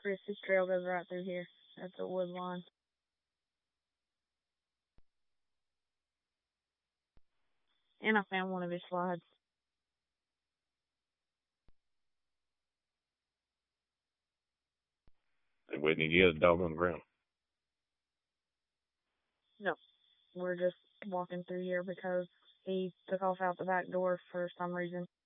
Chris, his trail goes right through here. That's a wood line. And I found one of his slides. Hey, Whitney, do you have a dog on the ground? No, we're just walking through here because he took off out the back door for some reason.